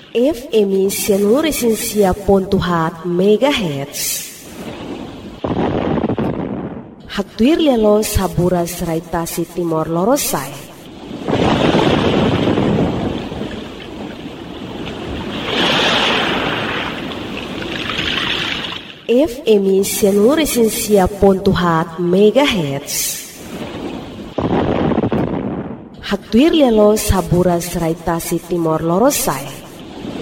FM 107.4 MHz. Haktuir lelo saburas raitasi Timor Lorosai. FM 107.4 MHz. Haktuir lelo saburas raitasi Timor Lorosai.